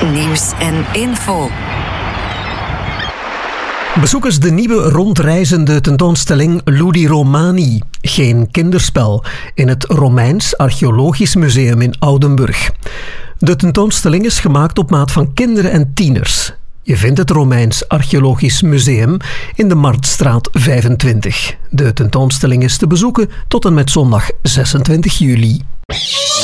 Nieuws en info. Bezoekers de nieuwe rondreizende tentoonstelling Ludi Romani. Geen kinderspel in het Romeins Archeologisch Museum in Oudenburg. De tentoonstelling is gemaakt op maat van kinderen en tieners. Je vindt het Romeins Archeologisch Museum in de Marktstraat 25. De tentoonstelling is te bezoeken tot en met zondag 26 juli.